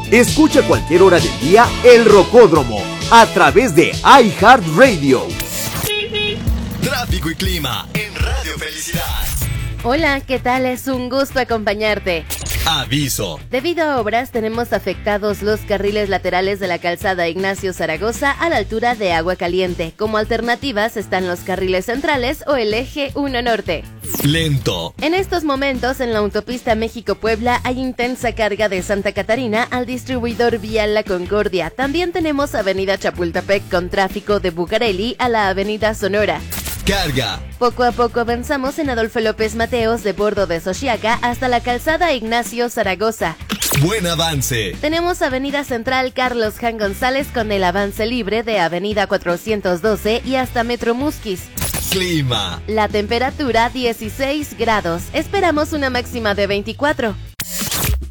Escucha a cualquier hora del día El Rocódromo a través de iHeartRadio. Tráfico y clima en Radio Felicidad. Hola, ¿qué tal? Es un gusto acompañarte. Aviso. Debido a obras, tenemos afectados los carriles laterales de la calzada Ignacio Zaragoza a la altura de Agua Caliente. Como alternativas están los carriles centrales o el eje 1 norte. Lento. En estos momentos, en la autopista México-Puebla hay intensa carga de Santa Catarina al distribuidor vial La Concordia. También tenemos avenida Chapultepec con tráfico de Bucareli a la avenida Sonora. Carga. Poco a poco avanzamos en Adolfo López Mateos de Bordo de Xochiaca hasta la calzada Ignacio Zaragoza. Buen avance. Tenemos avenida Central Carlos Jan González con el avance libre de avenida 412 y hasta Metro Musquis. Clima. La temperatura 16 grados. Esperamos una máxima de 24.